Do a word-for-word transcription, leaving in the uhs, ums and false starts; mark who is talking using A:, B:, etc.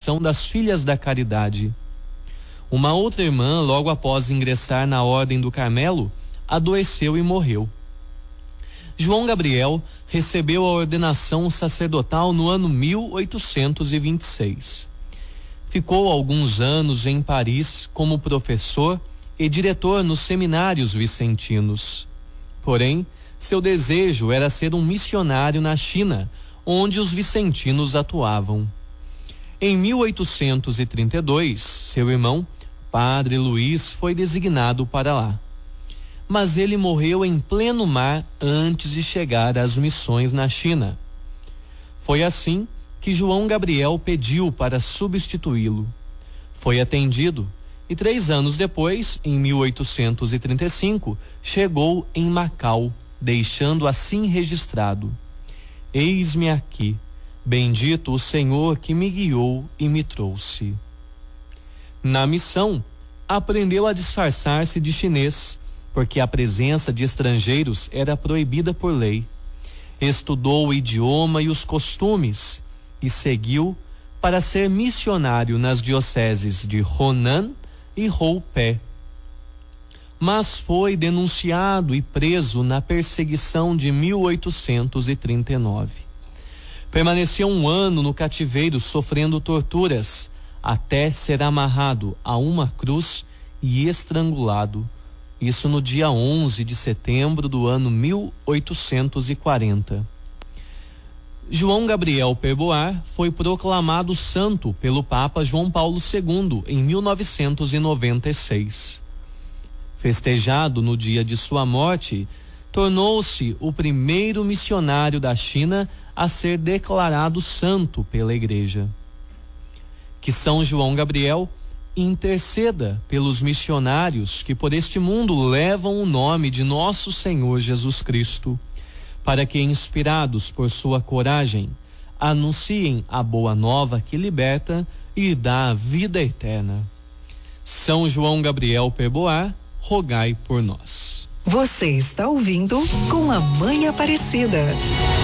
A: Associação das Filhas da Caridade. Uma outra irmã, logo após ingressar na Ordem do Carmelo, adoeceu e morreu. João Gabriel recebeu a ordenação sacerdotal no ano mil oitocentos e vinte e seis. Ficou alguns anos em Paris como professor e diretor nos seminários vicentinos. Porém, seu desejo era ser um missionário na China, onde os vicentinos atuavam. Em mil oitocentos e trinta e dois, seu irmão, Padre Luiz, foi designado para lá. Mas ele morreu em pleno mar antes de chegar às missões na China. Foi assim que João Gabriel pediu para substituí-lo. Foi atendido e três anos depois, em mil oitocentos e trinta e cinco, chegou em Macau, deixando assim registrado: Eis-me aqui, bendito o Senhor que me guiou e me trouxe. Na missão, aprendeu a disfarçar-se de chinês, porque a presença de estrangeiros era proibida por lei. Estudou o idioma e os costumes e seguiu para ser missionário nas dioceses de Honan e Houpé. Mas foi denunciado e preso na perseguição de mil oitocentos e trinta e nove. Permaneceu um ano no cativeiro sofrendo torturas, até ser amarrado a uma cruz e estrangulado. Isso no dia onze de setembro do ano mil oitocentos e quarenta. João Gabriel Peboar foi proclamado santo pelo Papa João Paulo segundo em mil novecentos e noventa e seis. Festejado no dia de sua morte, tornou-se o primeiro missionário da China a ser declarado santo pela Igreja. Que São João Gabriel interceda pelos missionários que por este mundo levam o nome de nosso Senhor Jesus Cristo, para que, inspirados por sua coragem, anunciem a boa nova que liberta e dá a vida eterna. São João Gabriel Peboar, rogai por nós.
B: Você está ouvindo Com a Mãe Aparecida.